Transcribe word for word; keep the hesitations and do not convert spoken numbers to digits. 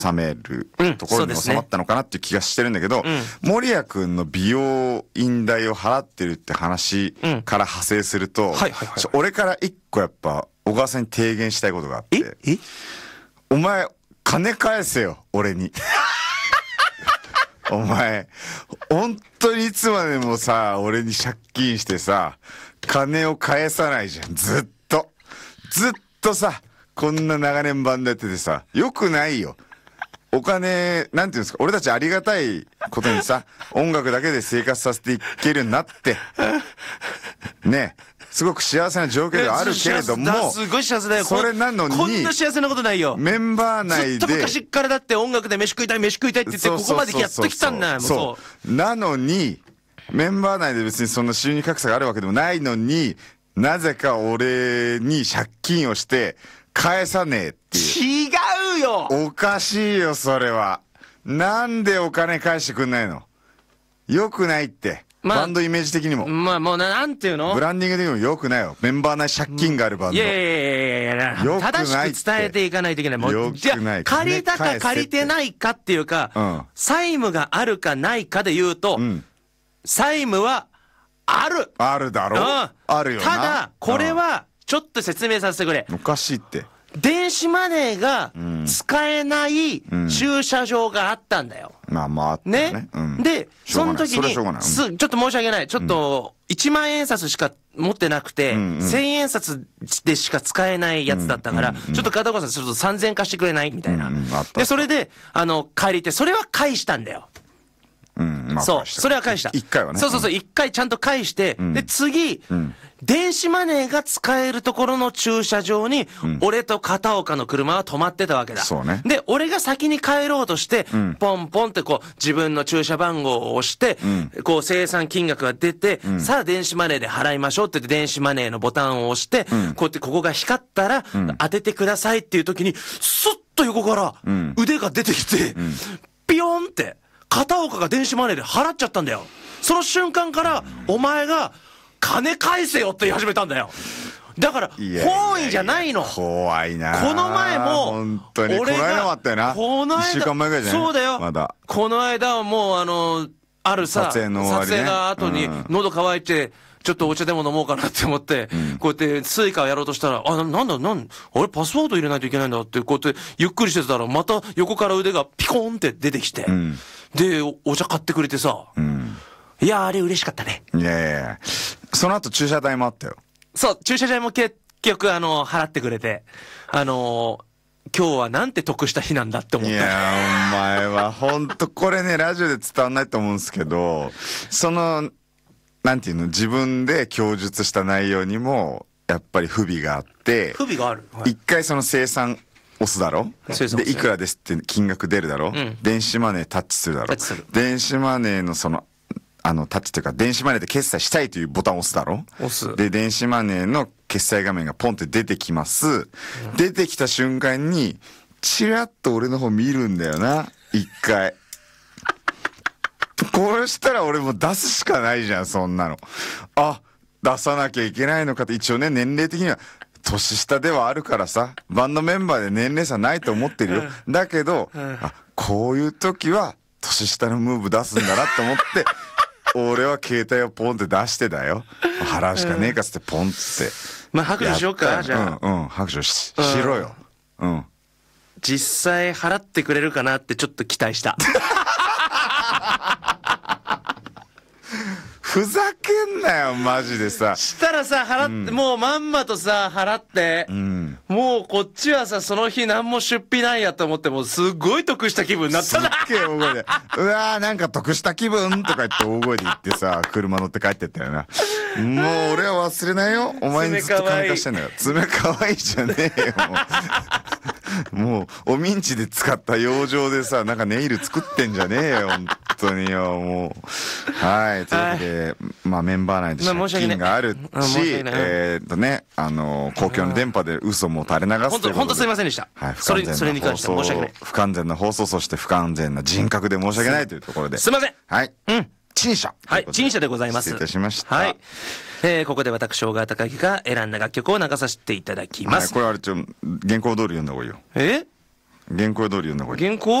収めるところに収まったのかなっていう気がしてるんだけど、うんねうん、守谷くんの美容院代を払ってるって話から派生すると、うんはいはいはい、俺から一個やっぱ小川さんに提言したいことがあって、ええお前金返せよ俺にお前本当にいつまでもさ俺に借金してさ金を返さないじゃん。ずっとずっとさこんな長年バンドやっててさよくないよ。お金なんていうんですか、俺たちありがたいことにさ音楽だけで生活させていけるようになってねすごく幸せな状況ではあるけれども、 すごい幸せだよ。 それなのにこんな幸せなことないよ。 メンバー内でずっと昔からだって音楽で飯食いたい飯食いたいって言ってここまでやってきたんだよ。 そうなのにメンバー内で別にそんな収入格差があるわけでもないのになぜか俺に借金をして返さねえっていう。 違うよ。 おかしいよそれは。なんでお金返してくんないの。よくないって、まあ、バンドイメージ的にもまあもうな、なんていうの、 ブランディング的にもよくないよ。メンバー内借金があるバンド、 いやいやいやいやいや、よくないって。正しく伝えていかないといけない。もうよくない。 じゃあ借りたか借りてないかっていうか、うん、債務があるかないかで言うと、うん、債務はある。 あるだろ、うん、あるよな。 ただこれはちょっと説明させてくれ。 おかしいって。 電子マネーが使えない駐車場があったんだよ。 うん、まあまああったね。 ね、 うん、 で、その時に、す、ちょっと申し訳ない。ちょっと、いちまん円札しか持ってなくて、うんうん、せんえん札でしか使えないやつだったから、うんうんうん、ちょっと片岡さん、ちょっとさんぜんえん貸してくれないみたいな、うんうん。で、それで、あの、借りて、それは返したんだよ。 うんまあ、 そう、それは返した。 一回はね。 そうそうそう、一回ちゃんと返して、うん、で、次、うん、電子マネーが使えるところの駐車場に、うん、俺と片岡の車は止まってたわけだ。 そうね。 で、俺が先に帰ろうとして、うん、ポンポンってこう、自分の駐車番号を押して、うん、こう、生産金額が出て、うん、さあ電子マネーで払いましょうって言って、電子マネーのボタンを押して、うん、こうやってここが光ったら、うん、当ててくださいっていう時に、スッと横から腕が出てきて、うん、ピヨンって、片岡が電子マネーで払っちゃったんだよ。その瞬間から、お前が、金返せよって言い始めたんだよ。だから、本意じゃないの。 怖いな。 この前も、 本当に。俺が、この間もあったよな。この間。いっしゅうかんまえぐらいじゃない。 そうだよ。 まだ。 この間はもう、あの、あるさ、 撮影の終わりね、 撮影の後に、喉乾いて、ちょっとお茶でも飲もうかなって思って、うん、こうやってスイカをやろうとしたら、あ、な、なんだ、なん、あれパスワード入れないといけないんだって、こうやってゆっくりしてたら、また横から腕がピコーンって出てきて、うん、で、お茶買ってくれてさ、うん、いや、あれ嬉しかったね。 いやいやその後駐車代もあったよ。 そう、駐車代も結局、あの、払ってくれて、あのー、今日はなんて得した日なんだって思った。 いやお前はほんとこれねラジオで伝わんないと思うんですけど、そのなんていうの自分で供述した内容にもやっぱり不備があって、 不備がある、はい、 一回その生産押すだろ、でいくらですって金額出るだろ、うん、電子マネータッチするだろ、電子マネーのそのあのタッチというか電子マネーで決済したいというボタンを押すだろ、 押すで電子マネーの決済画面がポンって出てきます、うん、出てきた瞬間にチラッと俺の方見るんだよな一回こうしたら俺も出すしかないじゃんそんなの。あ出さなきゃいけないのかって、一応ね年齢的には年下ではあるからさバンドメンバーで年齢差ないと思ってるよ、うん、だけど、うん、あこういう時は年下のムーブ出すんだなって思って俺は携帯をポンって出してだよ、払うしかねえかっつってポンって、 まあ拍手しようかじゃあ。 うんうん拍手 し, しろよ。うん実際払ってくれるかなってちょっと期待したふざけんなよマジでさ。 したらさ払って、うん、もうまんまとさ払って、うん、もうこっちはさその日何も出費ないやと思ってもうすっごい得した気分になったな。 すっげえ大声でうわーなんか得した気分とか言って大声で言ってさ車乗って帰ってったよな。もう俺は忘れないよお前にずっと感化してんだよ。爪かわいいじゃねえよもうおミンチで使った養生でさなんかネイル作ってんじゃねえよ本当によもう。はいというわけでまあメンバー内で借金があるし、えーっとねあの公共の電波で嘘も垂れ流すということで本当すいませんでした。 はい不完全な放送不完全な放送そして不完全な人格で申し訳ないというところですいません。 はいうん陳謝はい陳謝でございます。 失礼いたしました。 はい、えー、ここで私小川高木が選んだ楽曲を流させていただきます。 はい、これあれちょ原稿通り読んだ方がいいよ。 え原稿通り読んだ方がいい。 原稿